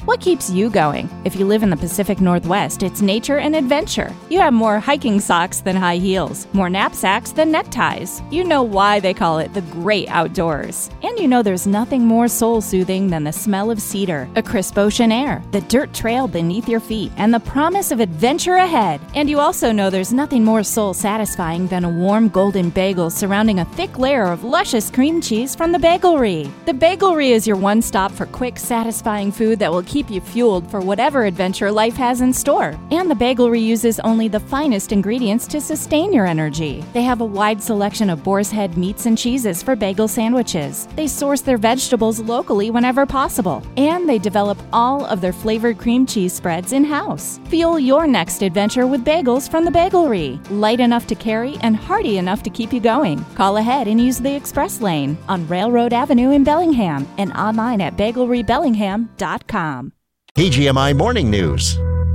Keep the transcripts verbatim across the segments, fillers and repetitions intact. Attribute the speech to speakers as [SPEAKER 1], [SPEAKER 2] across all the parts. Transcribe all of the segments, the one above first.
[SPEAKER 1] What keeps you going? If you live in the Pacific Northwest, it's nature and adventure. You have more hiking socks than high heels, more knapsacks than neckties. You know why they call it the great outdoors. And you know there's nothing more soul-soothing than the smell of cedar, a crisp ocean air, the dirt trail beneath your feet, and the promise of adventure ahead. And you also know there's nothing more soul-satisfying than a warm golden bagel surrounding a thick layer of luscious cream cheese from the Bagelry. The Bagelry is your one stop for quick, satisfying food that will keep you fueled for whatever adventure life has in store. And the Bagelry uses only the finest ingredients to sustain your energy. They have a wide selection of boar's head meats and cheeses for bagel sandwiches. They source their vegetables locally whenever possible. And they develop all of their flavored cream cheese spreads in-house. Fuel your next adventure with bagels from the Bagelry. Light enough to carry and hearty enough to keep you going. Call ahead and use the express lane on Railroad Avenue in Bellingham and online at bagelry bellingham dot com.
[SPEAKER 2] K G M I Morning News.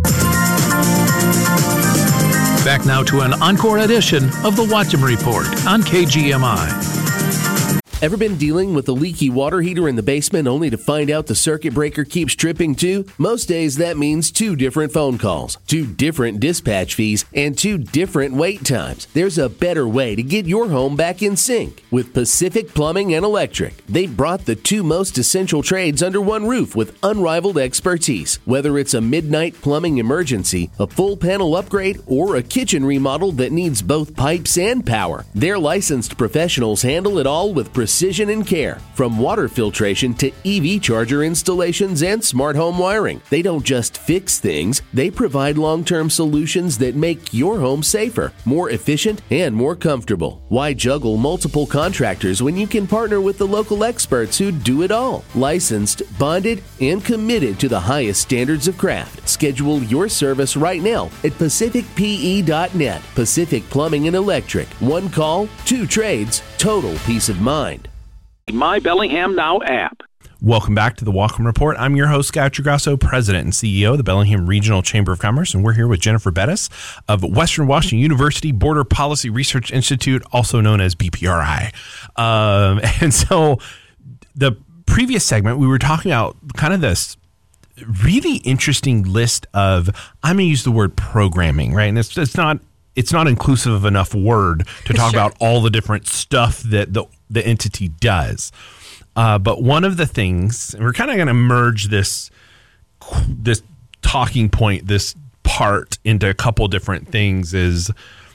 [SPEAKER 3] Back now to an encore edition of the Watcham Report on K G M I.
[SPEAKER 4] Ever been dealing with a leaky water heater in the basement only to find out the circuit breaker keeps tripping too? Most days that means two different phone calls, two different dispatch fees, and two different wait times. There's a better way to get your home back in sync. With Pacific Plumbing and Electric, they've brought the two most essential trades under one roof with unrivaled expertise. Whether it's a midnight plumbing emergency, a full panel upgrade, or a kitchen remodel that needs both pipes and power, their licensed professionals handle it all with precision Precision and care. From water filtration to E V charger installations and smart home wiring. They don't just fix things, they provide long-term solutions that make your home safer, more efficient, and more comfortable. Why juggle multiple contractors when you can partner with the local experts who do it all? Licensed, bonded, and committed to the highest standards of craft. Schedule your service right now at pacific p e dot net. Pacific Plumbing and Electric. One call, two trades, total peace of mind.
[SPEAKER 5] My Bellingham Now app.
[SPEAKER 6] Welcome back to the Watcham Report. I'm your host, Scott Tragrasso, President and C E O of the Bellingham Regional Chamber of Commerce, and we're here with Jennifer Bettis of Western Washington University Border Policy Research Institute, also known as B P R I. Um, and so the previous segment, we were talking about kind of this really interesting list of, I'm going to use the word programming, right? And it's, it's not it's not inclusive of enough word to talk sure. about all the different stuff that the, the entity does. Uh, but one of the things, and we're kind of going to merge this this talking point, this part into a couple different things, is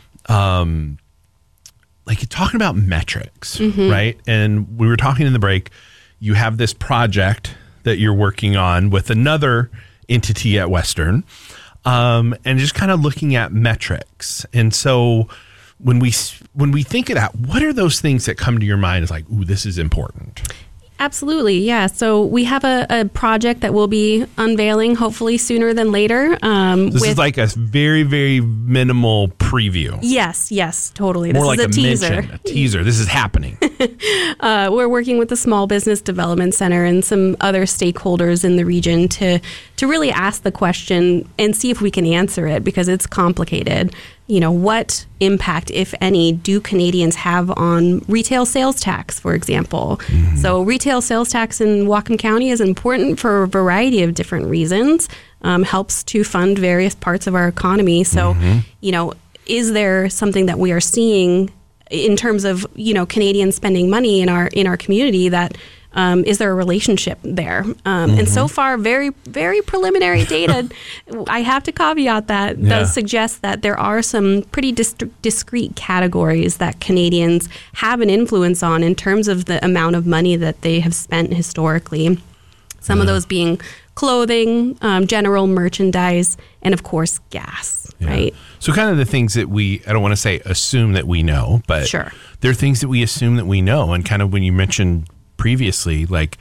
[SPEAKER 6] um, like you're talking about metrics, mm-hmm. right? And we were talking in the break, you have this project that you're working on with another entity at Western, um, and just kind of looking at metrics. And so when we when we think of that, what are those things that come to your mind as like, ooh, this is important?
[SPEAKER 7] Absolutely, yeah. So we have a, a project that we'll be unveiling hopefully sooner than later. Um,
[SPEAKER 6] this
[SPEAKER 7] with,
[SPEAKER 6] is like a very, very minimal preview.
[SPEAKER 7] Yes, yes, totally.
[SPEAKER 6] More
[SPEAKER 7] this
[SPEAKER 6] like
[SPEAKER 7] is a,
[SPEAKER 6] a
[SPEAKER 7] teaser.
[SPEAKER 6] mention, a teaser. This is happening.
[SPEAKER 7] uh, we're working with the Small Business Development Center and some other stakeholders in the region to to really ask the question and see if we can answer it, because it's complicated. You know, what impact, if any, do Canadians have on retail sales tax, for example? Mm-hmm. So retail sales tax in Whatcom County is important for a variety of different reasons, um, helps to fund various parts of our economy. So, mm-hmm. you know, is there something that we are seeing in terms of, you know, Canadians spending money in our in our community that Um, is there a relationship there? Um, mm-hmm. And so far, very, very preliminary data, I have to caveat that, yeah. does suggest that there are some pretty dis- discrete categories that Canadians have an influence on in terms of the amount of money that they have spent historically. Some yeah. of those being clothing, um, general merchandise, and of course, gas, yeah. right?
[SPEAKER 6] So kind of the things that we, I don't want to say assume that we know, but
[SPEAKER 7] sure.
[SPEAKER 6] there are things that we assume that we know. And kind of when you mentioned previously, like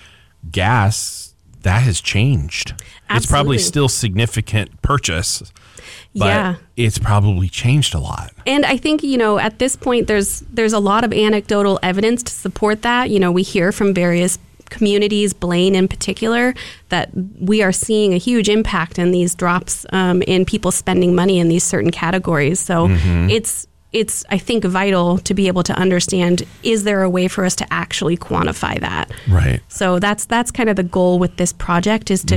[SPEAKER 6] gas, that has changed. Absolutely. It's probably still significant purchase, but yeah. it's probably changed a lot.
[SPEAKER 7] And I think, you know, at this point, there's there's a lot of anecdotal evidence to support that. You know, we hear from various communities, Blaine in particular, that we are seeing a huge impact in these drops um, in people spending money in these certain categories. So mm-hmm. it's It's, I think, vital to be able to understand, is there a way for us to actually quantify that?
[SPEAKER 6] Right.
[SPEAKER 7] So that's that's kind of the goal with this project, is to